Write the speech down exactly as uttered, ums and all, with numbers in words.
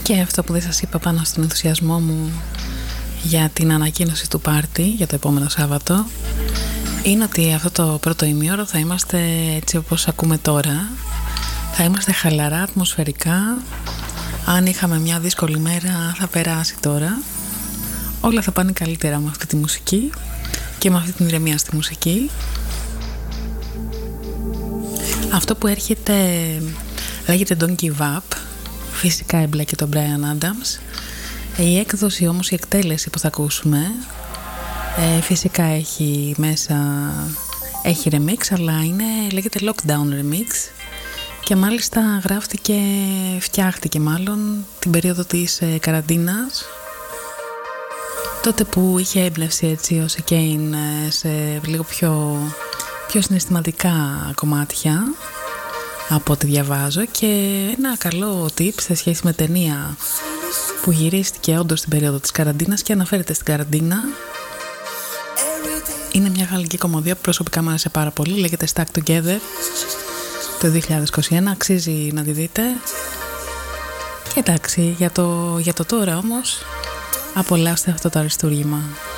Και αυτό που δεν σας είπα πάνω στον ενθουσιασμό μου για την ανακοίνωση του πάρτι για το επόμενο Σάββατο είναι ότι αυτό το πρώτο ημίωρο θα είμαστε έτσι όπως ακούμε τώρα. Θα είμαστε χαλαρά, ατμοσφαιρικά. Αν είχαμε μια δύσκολη μέρα θα περάσει τώρα. Όλα θα πάνε καλύτερα με αυτή τη μουσική και με αυτή την ηρεμία στη μουσική. Αυτό που έρχεται λέγεται Don't Give Up. Φυσικά εμπλέκει τον Bryan Adams. Η έκδοση όμως, η εκτέλεση που θα ακούσουμε ε, φυσικά έχει μέσα, έχει remix, αλλά είναι, λέγεται Lockdown Remix και μάλιστα γράφτηκε, φτιάχτηκε μάλλον την περίοδο της ε, καραντίνας, τότε που είχε έμπνευση έτσι ο Chicane ε, σε λίγο πιο, πιο συναισθηματικά κομμάτια από ό,τι διαβάζω, και ένα καλό tip σε σχέση με ταινία που γυρίστηκε όντως στην περίοδο της καραντίνας και αναφέρεται στην καραντίνα. Είναι μια γαλλική κομμωδία που προσωπικά μου άρεσε πάρα πολύ, λέγεται Stuck Together, το δύο χιλιάδες είκοσι ένα, αξίζει να τη δείτε. Και εντάξει, για το, για το τώρα όμως απολαύστε αυτό το αριστούργημα.